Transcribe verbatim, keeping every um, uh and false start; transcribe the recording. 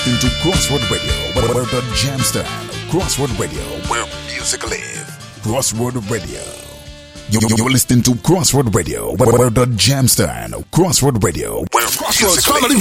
listening to Crossroad Radio, where, where the jam stand. Crossroad Radio, where music live. Crossroad Radio. You, you, you're listening to Crossroad Radio, where, where the jam stand. Crossroad Radio, where Crossroads Family